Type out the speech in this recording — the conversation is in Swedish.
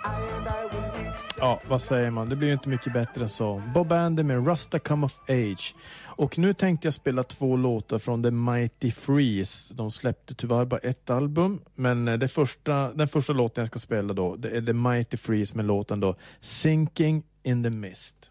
Ja, vad säger man? Det blir ju inte mycket bättre än så. Bob Andy med Rasta Come of Age. Och nu tänkte jag spela 2 låtar från The Mighty Freeze. De släppte tyvärr bara ett album. Men den första låten jag ska spela då, det är The Mighty Freeze med låten då Sinking in the Mist.